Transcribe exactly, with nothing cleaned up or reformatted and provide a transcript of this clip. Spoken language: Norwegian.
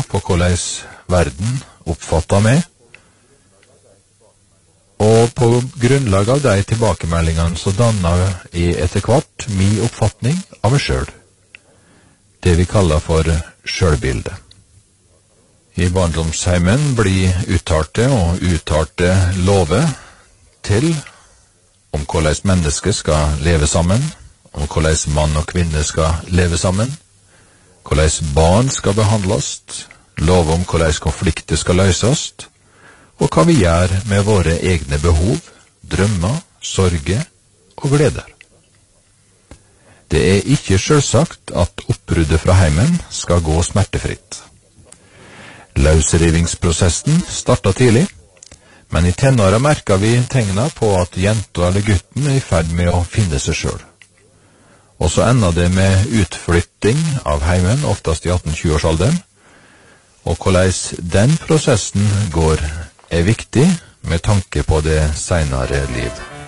på hvordan verden oppfattet meg, og på grunnlag av de tilbakemeldingene så dannet jeg etter hvert min oppfatning av meg selv, det vi kaller for selvbildet. I barndomsheimen blir uttalte og uttalte lover til om hvordan mennesker skal leve sammen, om hvordan mann og kvinne skal leve sammen, hvordan barn skal behandles, lov om hvordan konflikter skal løses, og hva vi gjør med våre egne behov, drømmer, sorger og gleder. Det er ikke selvsagt at oppbruddet fra heimen skal gå smertefritt. Løsrivingsprosessen startet tidlig, men i tenåra merket vi tegna på at jenta eller gutten er i ferd med å finne seg selv. Og så ender det med utflytting av heimen, oftast i atten-tjue-årsalderen, og hvordan den prosessen går er viktig med tanke på det senere liv.